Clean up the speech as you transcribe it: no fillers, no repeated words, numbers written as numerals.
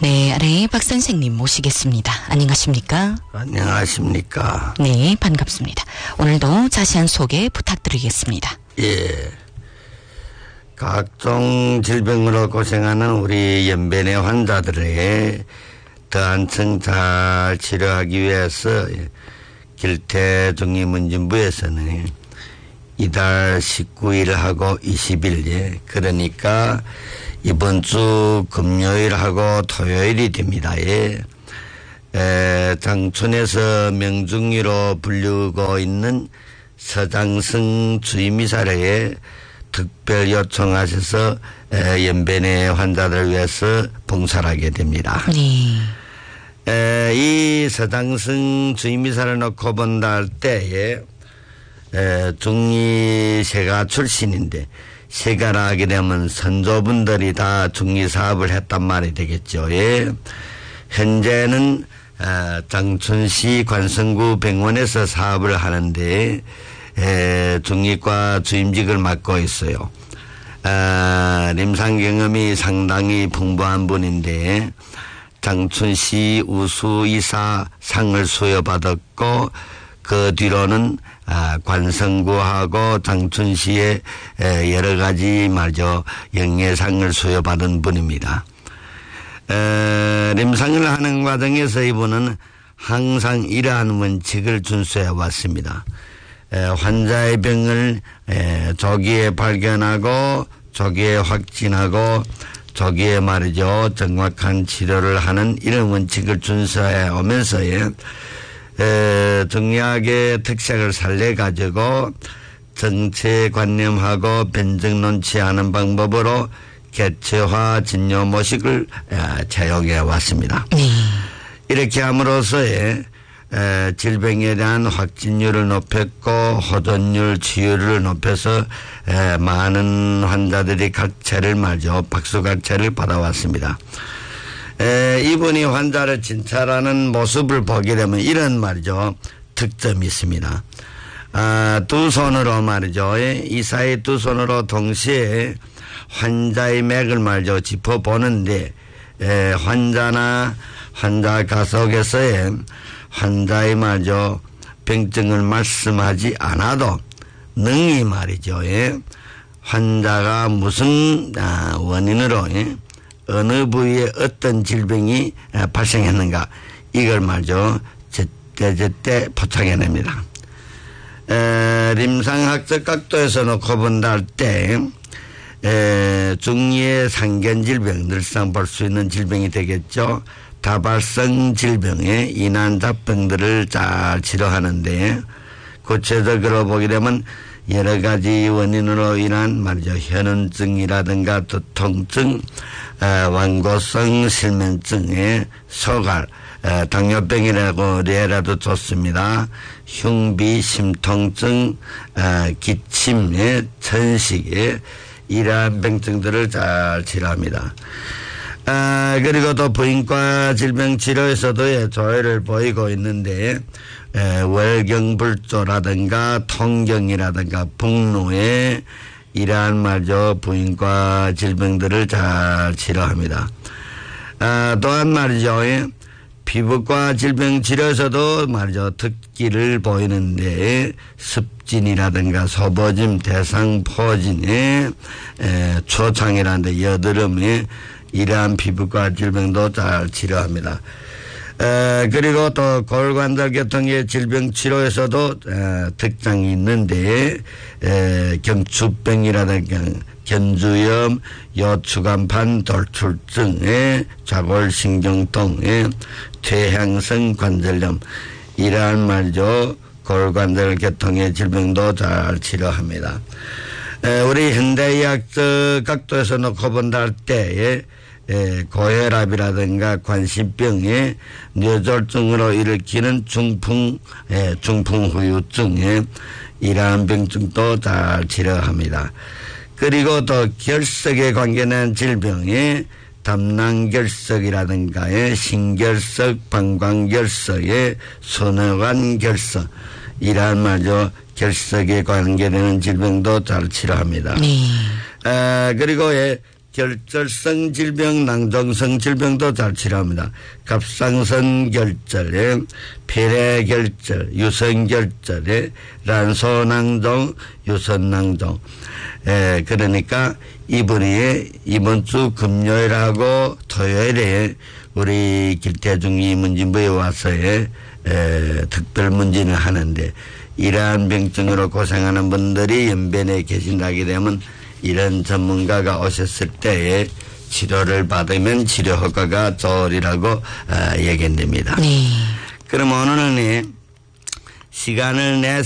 네, 아래 박 선생님 모시겠습니다. 안녕하십니까? 안녕하십니까? 네, 반갑습니다. 오늘도 자세한 소개 부탁드리겠습니다. 예. 각종 질병으로 고생하는 우리 연변의 환자들의 더 한층 잘 치료하기 위해서 길태중의문진부에서는 이달 19일하고 20일, 그러니까 이번 주 금요일하고 토요일이 됩니다. 장춘에서 명중리로 불리고 있는 서장승 주임이사회에 특별 요청하셔서 연변의 환자들을 위해서 봉사를 하게 됩니다. 네. 이 서장승 주임이사를 놓고 본다 할 때에 중리세가 출신인데 세가라 하게 되면 선조분들이 다 중리사업을 했단 말이 되겠죠. 현재는 장춘시 관성구 병원에서 사업을 하는데 중리과 주임직을 맡고 있어요. 임상 경험이 상당히 풍부한 분인데 장춘시 우수이사 상을 수여받았고 그 뒤로는 관성구하고 장춘시의 여러 가지 말이죠 영예상을 수여받은 분입니다. 임상을 하는 과정에서 이분은 항상 이러한 원칙을 준수해 왔습니다. 환자의 병을 조기에 발견하고 조기에 확진하고 조기에 말이죠 정확한 치료를 하는 이런 원칙을 준수해 오면서 정리학의 특색을 살려가지고 정체관념하고 변증 논치하는 방법으로 개체화 진료 모식을 채용해 왔습니다. 이렇게 함으로써 질병에 대한 확진율을 높였고 호전율, 치유를 높여서 많은 환자들이 각체를 말이죠 박수각체를 받아왔습니다. 이분이 환자를 진찰하는 모습을 보게 되면 이런 말이죠 특점이 있습니다. 두 손으로 말이죠 이사의 두 손으로 동시에 환자의 맥을 말이죠 짚어보는데 환자나 환자 가속에서의 환자의 말이죠 병증을 말씀하지 않아도 능히 말이죠 환자가 무슨 원인으로 어느 부위에 어떤 질병이 발생했는가 이걸 말이죠 제때 포착해냅니다. 임상학적 각도에서 놓고 본다 할 때 중리의 상견질병 늘상 볼 수 있는 질병이 되겠죠. 다발성 질병의 인환잡병들을 잘 치료하는데 구체적으로 보게 되면 여러 가지 원인으로 인한 말이죠 현원증이라든가 두통증, 완고성 실면증의 소갈, 당뇨병이라고 예라도 좋습니다. 흉비, 심통증, 기침의 천식의 이러한 병증들을 잘 치료합니다. 그리고 또 부인과 질병 치료에서도 조회를 보이고 있는데 월경불조라든가 통경이라든가 북로의 이러한 말이죠 부인과 질병들을 잘 치료합니다. 또한 말이죠 피부과 질병 치료에서도 말이죠 특기를 보이는데 습진이라든가 소보짐, 대상포진의 초창이라는데 여드름의 이러한 피부과 질병도 잘 치료합니다. 그리고 또 골관절계통의 질병 치료에서도 특장이 있는데 경추병이라든가 견주염, 요추간판 돌출증의 좌골신경통의 퇴행성 관절염 이러한 말이죠 골관절계통의 질병도 잘 치료합니다. 우리 현대의학적 각도에서 놓고 본다 할 때에 고혈압이라든가 관심병의 뇌졸중으로 일으키는 중풍후유증의 이러한 병증도 잘 치료합니다. 그리고 또 결석에 관계된 질병의 담낭결석이라든가 신결석, 방광결석의 손해관결석 이러한 말이죠 결석에 관계되는 질병도 잘 치료합니다. 그리고 결절성 질병, 낭종성 질병도 잘 치료합니다. 갑상선 결절에 폐례결절, 유선결절에 란소낭종, 유선낭종. 그러니까 이번 주 금요일하고 토요일에 우리 길태중이 문진부에 와서 특별 문진을 하는데 이러한 병증으로 고생하는 분들이 연변에 계신다게 되면 이런 전문가가 오셨을 때에 치료를 받으면 치료 효과가 좋으리라고 얘기됩니다. 네. 그럼 오늘은 시간을 내서